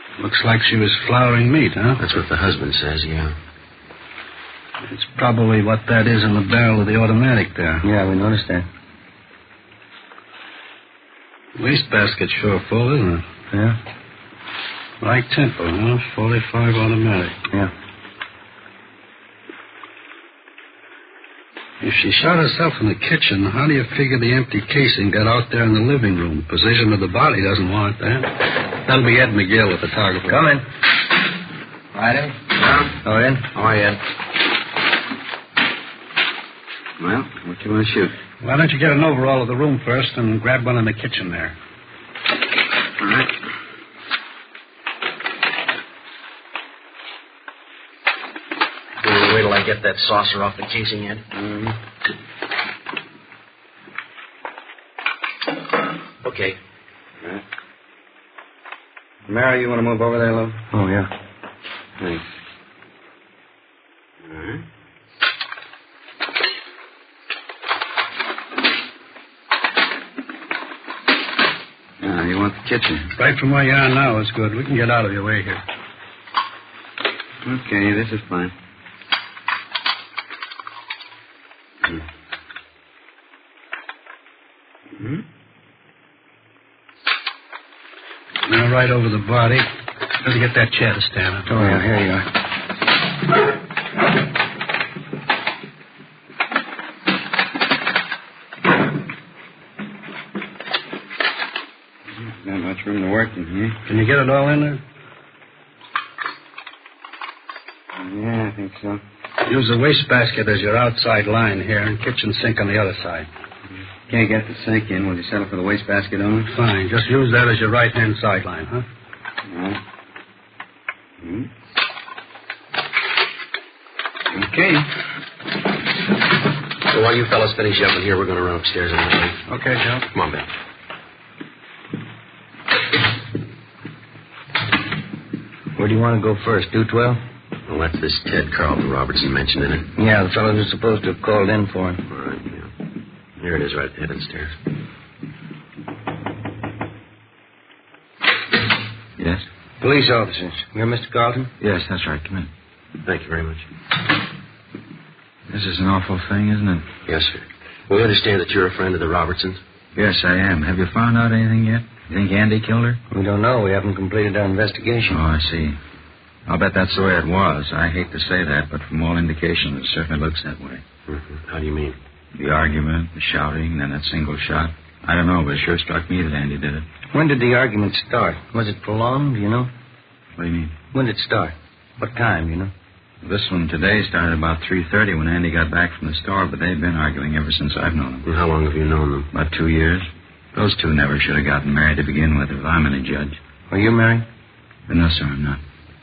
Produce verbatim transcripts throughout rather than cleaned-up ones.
Looks like she was flouring meat, huh? That's what the husband says, yeah. It's probably what that is in the barrel of the automatic there. Yeah, we noticed that. Wastebasket's sure full, isn't it? Yeah? Right tempo, huh? forty-five automatic. Yeah. If she shot herself in the kitchen, how do you figure the empty casing got out there in the living room? Position of the body doesn't warrant that. That'll be Ed McGill, the photographer. Come in. Right, Ed? Yeah. Go in. How are you, Ed? Well, what do you want to shoot? Why don't you get an overall of the room first and grab one in the kitchen there? All right. Wait till I get that saucer off the casing, Ed. Mm-hmm. Okay. All right. Mary, you want to move over there, love? Oh, yeah. Thanks. All right. Now, you want the kitchen? Right from where you are now is good. We can get out of your way here. Okay, this is fine. Hmm? Now, right over the body. Better get that chair to stand up. Oh, yeah, here you are. Not much room to work in here. Can you get it all in there? Yeah, I think so. Use the wastebasket as your outside line here and kitchen sink on the other side. Can't get the sink in. Will you settle for the wastebasket only? Fine. Just use that as your right-hand sideline, huh? All right. Hmm. Okay. So while you fellas finish up in here, we're going to run upstairs and Okay, Joe. Come on, Ben. Where do you want to go first? two twelve? Well, that's this Ted Carlton Robertson mentioned in it. Yeah, the fellow who's supposed to have called in for him. All right, yeah. Here it is, right at the head of the stairs. Yes? Police officers. You're Mister Carlton? Yes, that's right. Come in. Thank you very much. This is an awful thing, isn't it? Yes, sir. We understand that you're a friend of the Robertsons. Yes, I am. Have you found out anything yet? You think Andy killed her? We don't know. We haven't completed our investigation. Oh, I see. I'll bet that's the way it was. I hate to say that, but from all indications, it certainly looks that way. Mm-hmm. How do you mean? The argument, the shouting, then that single shot. I don't know, but it sure struck me that Andy did it. When did the argument start? Was it prolonged, do you know? What do you mean? When did it start? What time, you know? This one today started about three thirty when Andy got back from the store, but they've been arguing ever since I've known them. And how long have you known them? About two years. Those two never should have gotten married to begin with, if I'm any judge. Are you married? But no, sir, I'm not.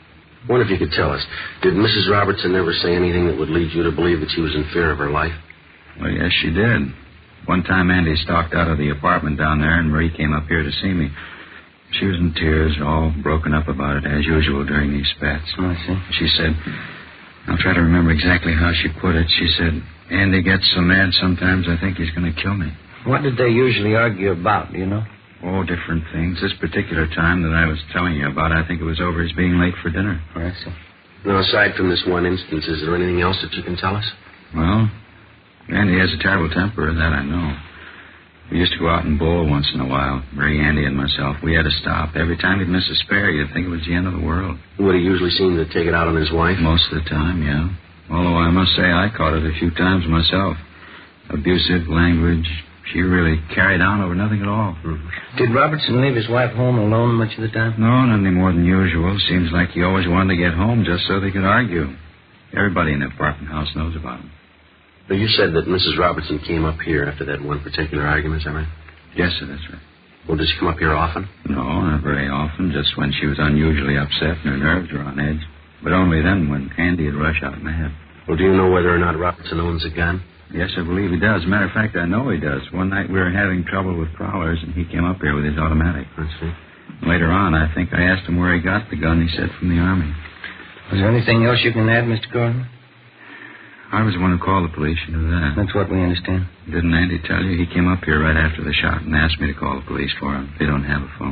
I wonder if you could tell us. Did Missus Robertson ever say anything that would lead you to believe that she was in fear of her life? Well, yes, she did. One time Andy stalked out of the apartment down there, and Marie came up here to see me. She was in tears, all broken up about it, as usual during these spats. Oh, I see. She said, I'll try to remember exactly how she put it. She said, Andy gets so mad sometimes I think he's going to kill me. What did they usually argue about, do you know? Oh, different things. This particular time that I was telling you about, I think it was over his being late for dinner. Oh, I see. Now, aside from this one instance, is there anything else that you can tell us? Well, Andy has a terrible temper, that I know. We used to go out and bowl once in a while, Marie, Andy, and myself. We had to stop. Every time he'd miss a spare, you'd think it was the end of the world. Would he usually seem to take it out on his wife? Most of the time, yeah. Although I must say I caught it a few times myself. Abusive language. She really carried on over nothing at all. Mm-hmm. Did Robertson leave his wife home alone much of the time? No, not any more than usual. Seems like he always wanted to get home just so they could argue. Everybody in the apartment house knows about him. But you said that Missus Robertson came up here after that one particular argument, is that right? Yes, sir, that's right. Well, does she come up here often? No, not very often. Just when she was unusually upset and her nerves were on edge. But only then when Andy would rush out mad. Well, do you know whether or not Robertson owns a gun? Yes, I believe he does. Matter of fact, I know he does. One night we were having trouble with prowlers, and he came up here with his automatic. I see. Later on, I think I asked him where he got the gun. He said from the Army. Was there anything else you can add, Mister Gordon? I was the one who called the police. You know that. That's what we understand. Didn't Andy tell you? He came up here right after the shot and asked me to call the police for him. They don't have a phone.